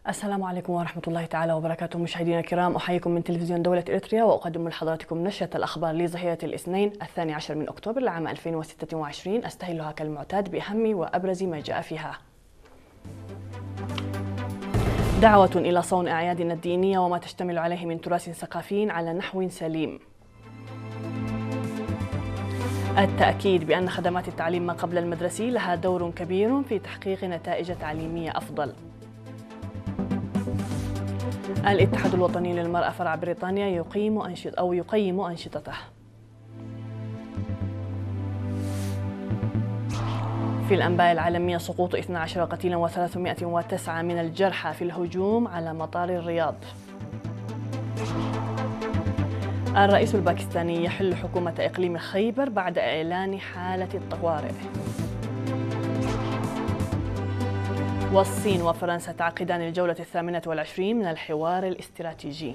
السلام عليكم ورحمة الله تعالى وبركاته. مشاهدينا الكرام، أحييكم من تلفزيون دولة إريتريا وأقدم لحضراتكم نشرة الأخبار لظهيرة الاثنين 12 من أكتوبر لعام 2026. أستهلها كالمعتاد بأهم وأبرز ما جاء فيها. دعوة إلى صون أعيادنا الدينية وما تشتمل عليه من تراث ثقافي على نحو سليم. التأكيد بأن خدمات التعليم ما قبل المدرسي لها دور كبير في تحقيق نتائج تعليمية أفضل. الاتحاد الوطني للمرأة فرع بريطانيا يقيم أنشطته. في الأنباء العالمية، سقوط 12 قتيلا و309 من الجرحى في الهجوم على مطار الرياض. الرئيس الباكستاني يحل حكومة إقليم خيبر بعد إعلان حالة الطوارئ. والصين وفرنسا تعقدان الجولة 28 من الحوار الاستراتيجي.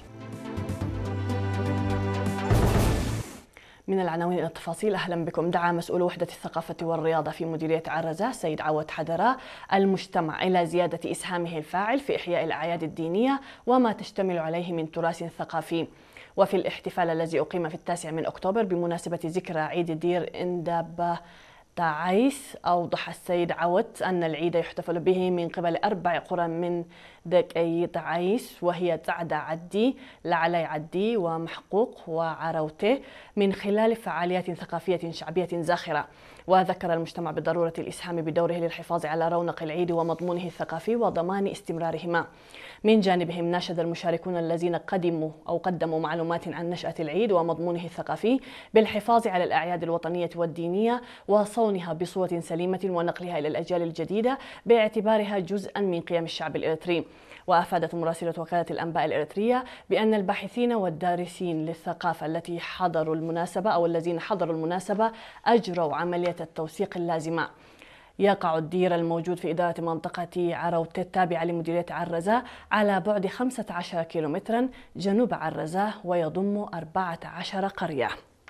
من العناوين إلى التفاصيل، أهلا بكم. دعا مسؤول وحدة الثقافة والرياضة في مديرية عرزة سيد عوض حدرة المجتمع إلى زيادة إسهامه الفاعل في إحياء الأعياد الدينية وما تشتمل عليه من تراث ثقافي. وفي الاحتفال الذي أقيم في 9 من أكتوبر بمناسبة ذكرى عيد دير إندابة تعيس، أوضح السيد عوض أن العيد يحتفل به من قبل 4 قرى من دكي تعيس، وهي تعدى عدي، لعلي عدي، ومحقوق، وعروته، من خلال فعاليات ثقافية شعبية زاخرة. وذكر المجتمع بضرورة الإسهام بدوره للحفاظ على رونق العيد ومضمونه الثقافي وضمان استمرارهما. من جانبهم، ناشد المشاركون الذين قدموا معلومات عن نشأة العيد ومضمونه الثقافي بالحفاظ على الأعياد الوطنية والدينية وصونها بصورة سليمة ونقلها إلى الأجيال الجديدة باعتبارها جزءا من قيم الشعب الإريتري. وأفادت مراسلة وكالة الأنباء الإريترية بأن الباحثين والدارسين للثقافة الذين حضروا المناسبة أجروا عملية التوثيق اللازمة. يقع الدير الموجود في إدارة منطقة عروتة التابعة لمديرية عرزة على بعد 15 كيلومترا جنوب عرزة، ويضم 14 قرية.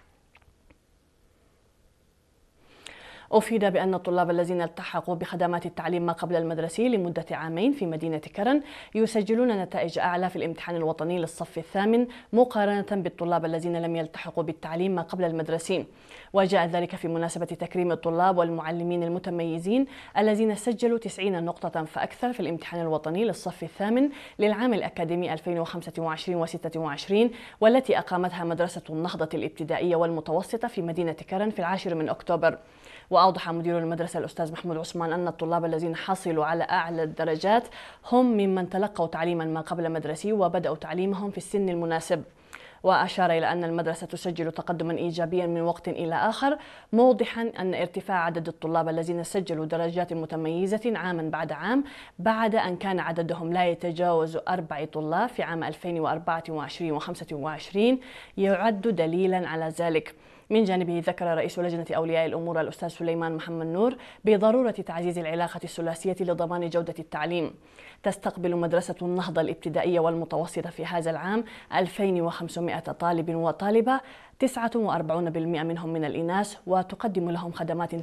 أفيد بأن الطلاب الذين التحقوا بخدمات التعليم ما قبل المدرسي لمدة عامين في مدينة كرن يسجلون نتائج أعلى في الامتحان الوطني للصف الثامن مقارنة بالطلاب الذين لم يلتحقوا بالتعليم ما قبل المدرسي. وجاء ذلك في مناسبة تكريم الطلاب والمعلمين المتميزين الذين سجلوا 90 نقطة فأكثر في الامتحان الوطني للصف الثامن للعام الأكاديمي 2025-26، والتي أقامتها مدرسة النهضة الابتدائية والمتوسطة في مدينة كرن في 10 من أكتوبر. وأوضح مدير المدرسة الأستاذ محمود عثمان أن الطلاب الذين حصلوا على أعلى الدرجات هم ممن تلقوا تعليما ما قبل مدرسي وبدأوا تعليمهم في السن المناسب. وأشار إلى أن المدرسة تسجل تقدما إيجابيا من وقت إلى آخر، موضحا أن ارتفاع عدد الطلاب الذين سجلوا درجات متميزة عاما بعد عام، بعد أن كان عددهم لا يتجاوز 4 طلاب في عام 2024 و25، يعد دليلا على ذلك. من جانبه، ذكر رئيس لجنة أولياء الأمور الأستاذ سليمان محمد نور بضرورة تعزيز العلاقة الثلاثية لضمان جودة التعليم. تستقبل مدرسة النهضة الابتدائية والمتوسطة في هذا العام 2500 طالب وطالبة، 49% منهم من الإناث، وتقدم لهم خدمات